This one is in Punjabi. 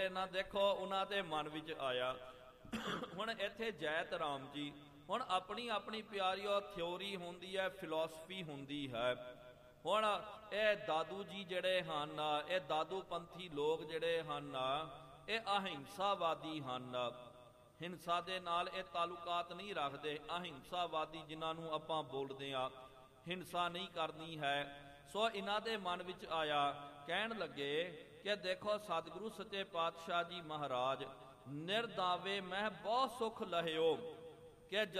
ਨਾ ਦੇਖੋ ਉਹਨਾਂ ਦੇ ਮਨ ਵਿੱਚ ਆਇਆ। ਹੁਣ ਇੱਥੇ ਜੈਤ ਰਾਮ ਜੀ ਹੁਣ ਆਪਣੀ ਆਪਣੀ ਪਿਆਰੀਓ ਥਿਉਰੀ ਹੁੰਦੀ ਹੈ, ਫਿਲਾਸਫੀ ਹੁੰਦੀ ਹੈ। ਹੁਣ ਇਹ ਦਾਦੂ ਜੀ ਜਿਹੜੇ ਹਨ, ਇਹ ਦਾਦੂ ਪੰਥੀ ਲੋਕ ਜਿਹੜੇ ਹਨ, ਇਹ ਅਹਿੰਸਾਵਾਦੀ ਹਨ। ਹਿੰਸਾ ਦੇ ਨਾਲ ਇਹ ਤਾਲੁਕਾਤ ਨਹੀਂ ਰੱਖਦੇ। ਅਹਿੰਸਾਵਾਦੀ ਜਿਨ੍ਹਾਂ ਨੂੰ ਆਪਾਂ ਬੋਲਦੇ ਹਾਂ, ਹਿੰਸਾ ਨਹੀਂ ਕਰਨੀ ਹੈ। ਸੋ ਇਹਨਾਂ ਦੇ ਮਨ ਵਿੱਚ ਆਇਆ, ਕਹਿਣ ਲੱਗੇ ਕਿ ਦੇਖੋ ਸਤਿਗੁਰੂ ਸੱਚੇ ਪਾਤਸ਼ਾਹ ਜੀ ਮਹਾਰਾਜ ਨਿਰਦਾਵੇ ਮਹਿ ਬਹੁਤ ਸੁਖ ਲਹਿਓ ਕਿ